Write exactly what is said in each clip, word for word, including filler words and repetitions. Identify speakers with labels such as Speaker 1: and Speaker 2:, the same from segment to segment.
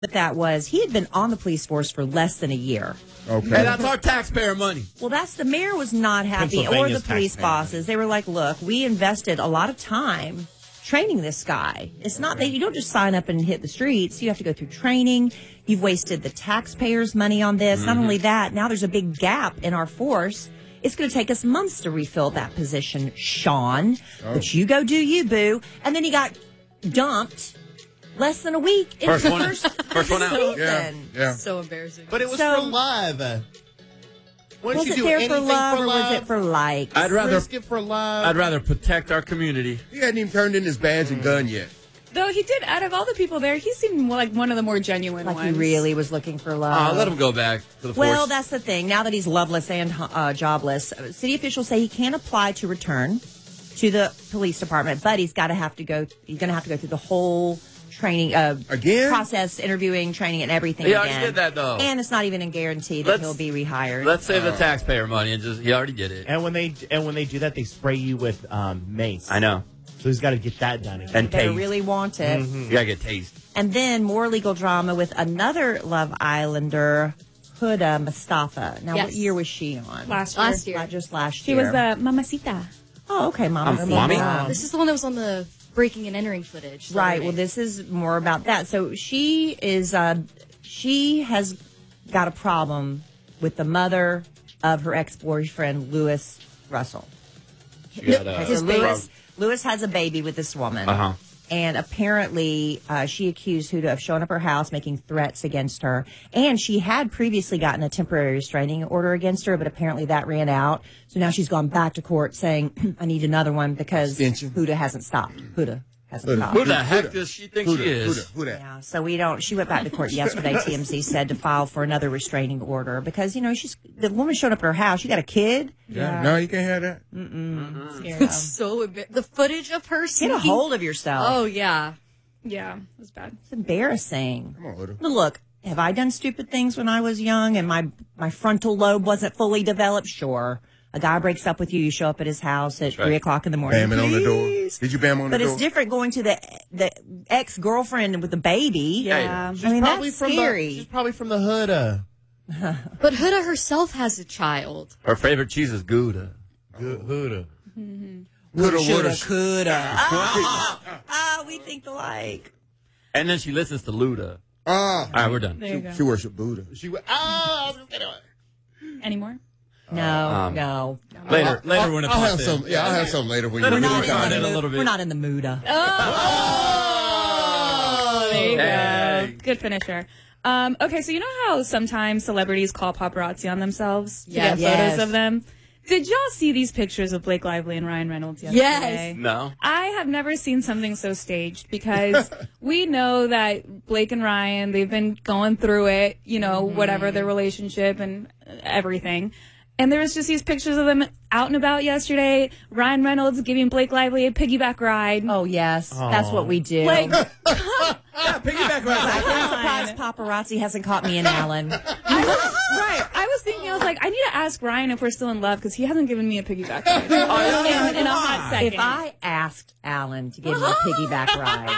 Speaker 1: But that was, he had been on the police force for less than a year.
Speaker 2: Okay.
Speaker 3: And that's our taxpayer money.
Speaker 1: Well, that's the mayor was not happy, or the police bosses. They were like, look, we invested a lot of time training this guy. It's not that you don't just sign up and hit the streets. You have to go through training. You've wasted the taxpayers' money on this. Mm-hmm. Not only that, now there's a big gap in our force. It's going to take us months to refill that position, Sean. Oh. But you go do you, boo. And then he got dumped less than a week in
Speaker 3: first
Speaker 1: the
Speaker 3: one,
Speaker 1: first,
Speaker 3: first one out.
Speaker 1: season.
Speaker 2: Yeah, yeah.
Speaker 4: So embarrassing.
Speaker 5: But it was
Speaker 1: so,
Speaker 5: for love. Why
Speaker 1: was
Speaker 5: you
Speaker 1: it
Speaker 5: do
Speaker 1: there
Speaker 5: anything
Speaker 1: for love,
Speaker 5: for
Speaker 1: or
Speaker 5: love?
Speaker 1: was it for likes?
Speaker 3: I'd rather
Speaker 5: risk it for love.
Speaker 3: I'd rather protect our community.
Speaker 2: He hadn't even turned in his badge and gun yet.
Speaker 6: Though he did, out of all the people there, he seemed more like one of the more genuine
Speaker 1: Like
Speaker 6: ones.
Speaker 1: he really was looking for love.
Speaker 3: Uh, let him go back to the force.
Speaker 1: Well, that's the thing. Now that he's loveless and uh, jobless, city officials say he can apply to return to the police department, but he's got to have to go. He's going to have to go through the whole training uh,
Speaker 2: again
Speaker 1: process, interviewing, training, and everything.
Speaker 3: He
Speaker 1: again.
Speaker 3: already did that though,
Speaker 1: and it's not even a guarantee that
Speaker 3: let's,
Speaker 1: he'll be rehired.
Speaker 3: Let's save uh, the taxpayer money and just he already did it.
Speaker 5: And when they and when they do that, they spray you with um, mace.
Speaker 3: I know.
Speaker 5: So he's got to get that done again.
Speaker 3: And
Speaker 1: they
Speaker 3: taste.
Speaker 1: really want it.
Speaker 3: Mm-hmm. You gotta get taste.
Speaker 1: And then more legal drama with another Love Islander, Huda Mustafa. Now,
Speaker 4: yes.
Speaker 1: what year was she on?
Speaker 6: Last year.
Speaker 4: Last year.
Speaker 1: Not just last
Speaker 6: She
Speaker 1: year.
Speaker 6: was the mamacita.
Speaker 1: Oh, okay, Mama.
Speaker 3: Um, mommy?
Speaker 4: This is the one that was on the breaking and entering footage.
Speaker 1: Right. Well, this is more about that. So she is, uh, she has got a problem with the mother of her ex-boyfriend, Lewis Russell.
Speaker 3: Got, uh,
Speaker 1: So Lewis, Lewis has a baby with this woman.
Speaker 3: Uh-huh.
Speaker 1: And apparently, uh, she accused Huda of showing up at her house, making threats against her. And she had previously gotten a temporary restraining order against her, but apparently that ran out. So now she's gone back to court saying, I need another one because
Speaker 2: Extension.
Speaker 1: Huda hasn't stopped. Huda hasn't
Speaker 2: Huda.
Speaker 1: stopped.
Speaker 3: Who the heck does she think
Speaker 2: Who
Speaker 3: she
Speaker 2: that?
Speaker 3: is?
Speaker 2: Who that? Who that?
Speaker 1: Yeah, so we don't. She went back to court yesterday. T M Z said to file for another restraining order because you know she's the woman showed up at her house. She got a kid.
Speaker 2: Yeah. No, you can't have that.
Speaker 1: Mm-mm.
Speaker 4: It's so embar- the footage of her
Speaker 1: Get
Speaker 4: sneaking.
Speaker 1: a hold of yourself.
Speaker 4: Oh yeah.
Speaker 6: Yeah, it was bad.
Speaker 1: It's embarrassing.
Speaker 2: Come on, Huda.
Speaker 1: But look, have I done stupid things when I was young and my my frontal lobe wasn't fully developed? Sure. A guy breaks up with you, you show up at his house at
Speaker 3: right.
Speaker 1: three o'clock in the morning.
Speaker 2: Bam it on the door.
Speaker 1: Please.
Speaker 2: Did you bam on
Speaker 1: But
Speaker 2: the door?
Speaker 1: it's different going to the the ex girlfriend with the baby.
Speaker 6: Yeah.
Speaker 5: She's
Speaker 1: I mean,
Speaker 5: probably
Speaker 1: that's
Speaker 5: from
Speaker 1: scary.
Speaker 5: The, she's probably from the hood. Uh,
Speaker 4: But Huda herself has a child.
Speaker 3: Her favorite cheese is Gouda.
Speaker 5: hood.
Speaker 2: Woulda, woulda,
Speaker 1: coulda. Ah, ah, we think alike.
Speaker 3: And then she listens to Luda.
Speaker 2: Ah.
Speaker 3: All right, we're done.
Speaker 6: There you go.
Speaker 2: She worshiped Buddha.
Speaker 5: She went. Ah,
Speaker 6: Any more?
Speaker 1: No,
Speaker 3: Um,
Speaker 1: no.
Speaker 3: Later,
Speaker 2: I'll,
Speaker 3: later
Speaker 2: I'll,
Speaker 3: when it
Speaker 2: I'll
Speaker 3: pops
Speaker 2: have
Speaker 3: in.
Speaker 2: some. Yeah, I'll have some later when
Speaker 3: Let
Speaker 2: you
Speaker 3: it
Speaker 1: We're
Speaker 3: go
Speaker 1: not,
Speaker 3: We're
Speaker 1: in
Speaker 3: in
Speaker 1: the
Speaker 3: a
Speaker 1: mood.
Speaker 3: little bit.
Speaker 1: We're not in the mood. uh.
Speaker 6: Oh, there you
Speaker 3: Hey.
Speaker 6: go. Good finisher. Um, okay, so you know how sometimes celebrities call paparazzi on themselves to
Speaker 4: Yes.
Speaker 6: get
Speaker 1: Yes.
Speaker 6: photos of them? Did y'all see these pictures of Blake Lively and Ryan Reynolds yesterday?
Speaker 4: Yes.
Speaker 3: No.
Speaker 6: I have never seen something so staged because we know that Blake and Ryan, they've been going through it, you know,
Speaker 4: Mm-hmm.
Speaker 6: whatever their relationship and everything. And there was just these pictures of them out and about yesterday. Ryan Reynolds giving Blake Lively a piggyback ride.
Speaker 1: Oh, yes. That's what we do.
Speaker 6: Like,
Speaker 3: Yeah, piggyback
Speaker 1: I'm
Speaker 3: right.
Speaker 1: surprised paparazzi hasn't caught me and Alan.
Speaker 6: I was, right. I was thinking, I was like, I need to ask Ryan if we're still in love because he hasn't given me a piggyback ride in, in a hot second.
Speaker 1: If I asked Alan to give me a piggyback ride,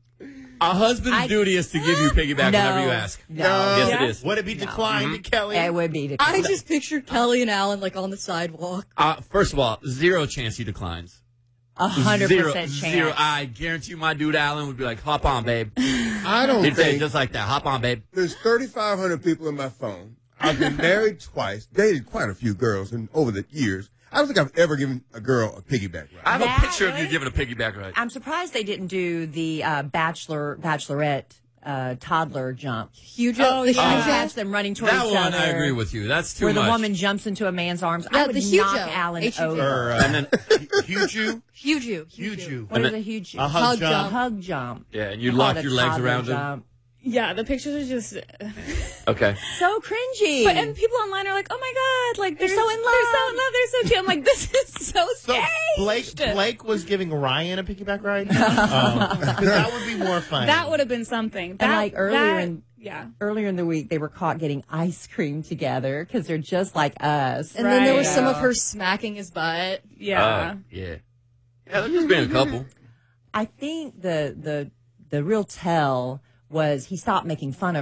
Speaker 3: A husband's
Speaker 1: I-
Speaker 3: duty is to give you piggyback
Speaker 1: No.
Speaker 3: whenever you ask.
Speaker 1: No.
Speaker 3: Yes,
Speaker 6: Yeah?
Speaker 3: it is.
Speaker 5: Would it be declined, Kelly?
Speaker 1: it would be to
Speaker 4: I just pictured Kelly and Alan like on the sidewalk.
Speaker 3: Uh, first of all, zero chance he declines.
Speaker 1: a hundred
Speaker 3: Zero,
Speaker 1: percent chance.
Speaker 3: zero. I guarantee you, my dude Alan would be like, "Hop on, babe."
Speaker 2: I don't
Speaker 3: He'd say it
Speaker 2: think
Speaker 3: just like that. Hop on, babe.
Speaker 2: there's thirty-five hundred people in my phone. I've been married twice, dated quite a few girls, and over the years, I don't think I've ever given a girl a piggyback ride.
Speaker 3: I have
Speaker 1: That
Speaker 3: a picture of you
Speaker 1: way?
Speaker 3: giving a piggyback ride.
Speaker 1: I'm surprised they didn't do the uh, bachelor, bachelorette, uh, toddler jump.
Speaker 4: Huge.
Speaker 6: Oh,
Speaker 4: the
Speaker 6: yeah.
Speaker 4: huge
Speaker 1: Catch them running towards
Speaker 3: That
Speaker 1: each
Speaker 3: one,
Speaker 1: other.
Speaker 3: I agree with you. That's too
Speaker 1: Where
Speaker 3: much.
Speaker 1: the woman jumps into a man's arms.
Speaker 4: Yeah,
Speaker 1: I would
Speaker 4: the huge
Speaker 1: knock
Speaker 4: O.
Speaker 1: Alan
Speaker 4: H U G.
Speaker 1: over.
Speaker 5: Or, uh,
Speaker 3: and then,
Speaker 5: huge you?
Speaker 4: Huge you.
Speaker 5: Huge you.
Speaker 1: What
Speaker 3: and
Speaker 1: is
Speaker 3: then-
Speaker 1: a huge
Speaker 5: A hug
Speaker 4: Hug
Speaker 5: jump.
Speaker 4: jump.
Speaker 1: hug jump?
Speaker 3: yeah, and you
Speaker 1: I
Speaker 3: lock
Speaker 1: call it a
Speaker 3: your legs
Speaker 1: toddler
Speaker 3: around him.
Speaker 1: jump.
Speaker 6: yeah, the pictures are just.
Speaker 3: Okay.
Speaker 1: So cringy.
Speaker 6: But and people online are like, "Oh my god, like they're,
Speaker 1: They're so in
Speaker 6: They're so
Speaker 1: love.
Speaker 6: in love. They're so cute." I'm like, "This is so
Speaker 5: So
Speaker 6: staged."
Speaker 5: Blake Blake was giving Ryan a piggyback ride? Because that would be more fun.
Speaker 6: That would have been something. That,
Speaker 1: like, earlier
Speaker 6: that-
Speaker 1: in-
Speaker 6: yeah.
Speaker 1: Earlier in the week, they were caught getting ice cream together because they're just like us.
Speaker 4: And then there was
Speaker 6: Right.
Speaker 4: some of her smacking his butt.
Speaker 6: Yeah.
Speaker 3: Uh, yeah. Yeah, they're just being a couple.
Speaker 1: I think the the the real tell was he stopped making fun of